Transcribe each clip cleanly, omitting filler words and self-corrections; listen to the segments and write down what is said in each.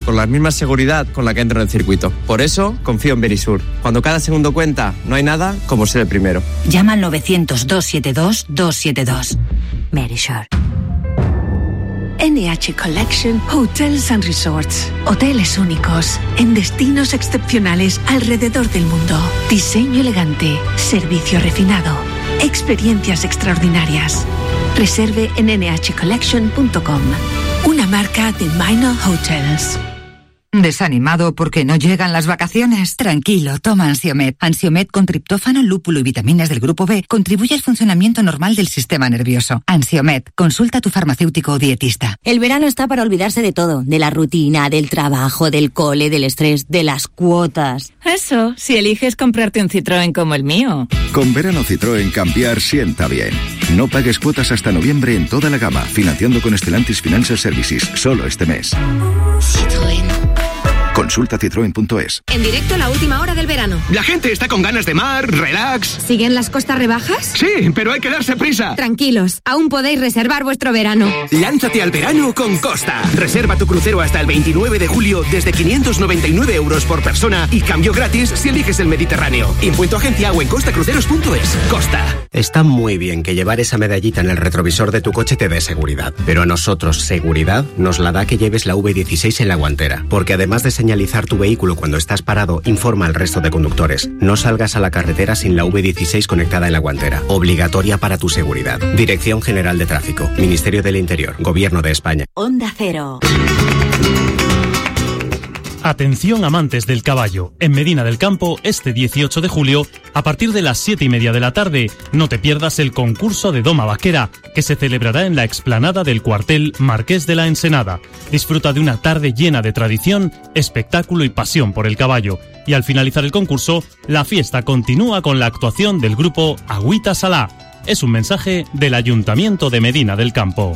con la misma seguridad con la que entro en el circuito. Por eso confío en Verisur. Cuando cada segundo cuenta, no hay nada como ser el primero. Llama al 900-272-272. Verisur. NH Collection Hotels and Resorts. Hoteles únicos, en destinos excepcionales alrededor del mundo. Diseño elegante, servicio refinado, experiencias extraordinarias. Reserve en nhcollection.com. Una marca de Minor Hotels. ¿Desanimado porque no llegan las vacaciones? Tranquilo, toma Ansiomed. Ansiomed con triptófano, lúpulo y vitaminas del grupo B contribuye al funcionamiento normal del sistema nervioso. Ansiomed, consulta a tu farmacéutico o dietista. El verano está para olvidarse de todo, de la rutina, del trabajo, del cole, del estrés, de las cuotas. Eso, si eliges comprarte un Citroën como el mío. Con verano Citroën cambiar sienta bien. No pagues cuotas hasta noviembre en toda la gama, financiando con Stellantis Financial Services, solo este mes. Citroën. Consulta citroen.es. En directo la última hora del verano. La gente está con ganas de mar, relax. ¿Siguen las costas rebajas? Sí, pero hay que darse prisa. Tranquilos, aún podéis reservar vuestro verano. Lánzate al verano con Costa. Reserva tu crucero hasta el 29 de julio desde 599 euros por persona y cambio gratis si eliges el Mediterráneo. Impuesto agencia o en costacruceros.es. Costa. Está muy bien que llevar esa medallita en el retrovisor de tu coche te dé seguridad, pero a nosotros seguridad nos la da que lleves la V16 en la guantera, porque además de señalizar tu vehículo cuando estás parado, informa al resto de conductores. No salgas a la carretera sin la V16 conectada en la guantera. Obligatoria para tu seguridad. Dirección General de Tráfico. Ministerio del Interior. Gobierno de España. Onda Cero. Atención amantes del caballo. En Medina del Campo, este 18 de julio, a partir de las 7:30 de la tarde, no te pierdas el concurso de Doma Vaquera, que se celebrará en la explanada del cuartel Marqués de la Ensenada. Disfruta de una tarde llena de tradición, espectáculo y pasión por el caballo. Y al finalizar el concurso, la fiesta continúa con la actuación del grupo Agüita Salá. Es un mensaje del Ayuntamiento de Medina del Campo.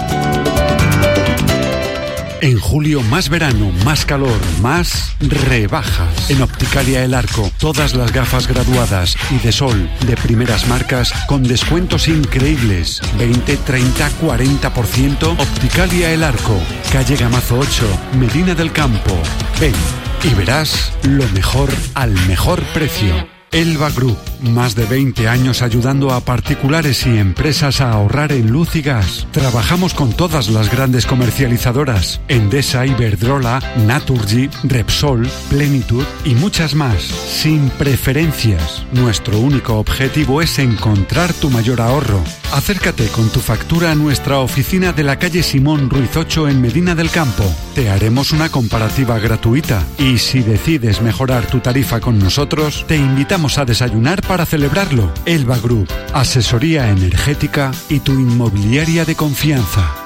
En julio, más verano, más calor, más rebajas. En Opticalia El Arco, todas las gafas graduadas y de sol de primeras marcas con descuentos increíbles. 20, 30, 40%. Opticalia El Arco, calle Gamazo 8, Medina del Campo. Ven y verás lo mejor al mejor precio. Elba Group, más de 20 años ayudando a particulares y empresas a ahorrar en luz y gas. Trabajamos con todas las grandes comercializadoras: Endesa, Iberdrola, Naturgy, Repsol, Plenitud y muchas más, sin preferencias. Nuestro único objetivo es encontrar tu mayor ahorro. Acércate con tu factura a nuestra oficina de la calle Simón Ruiz 8 en Medina del Campo. Te haremos una comparativa gratuita y si decides mejorar tu tarifa con nosotros, te invitamos a desayunar para celebrarlo. Elba Group, asesoría energética y tu inmobiliaria de confianza.